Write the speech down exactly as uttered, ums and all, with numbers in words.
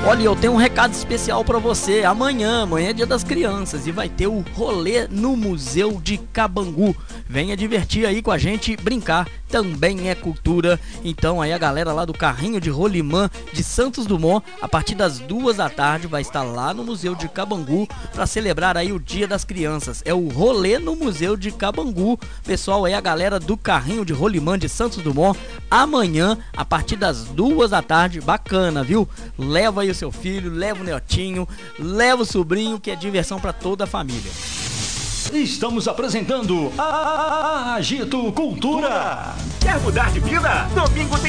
Olha, eu tenho um recado especial pra você. Amanhã, amanhã é Dia das Crianças e vai ter o rolê no Museu de Cabangu. Venha divertir aí com a gente, brincar também é cultura. Então aí a galera lá do Carrinho de Rolimã de Santos Dumont, a partir das duas da tarde, vai estar lá no Museu de Cabangu para celebrar aí o Dia das Crianças. É o rolê no Museu de Cabangu. Pessoal, aí a galera do Carrinho de Rolimã de Santos Dumont, amanhã, a partir das duas da tarde, bacana, viu? Leva aí o seu filho, leva o netinho, leva o sobrinho, que é diversão para toda a família. Estamos apresentando a Agito Cultura. Quer mudar de vida? Domingo tem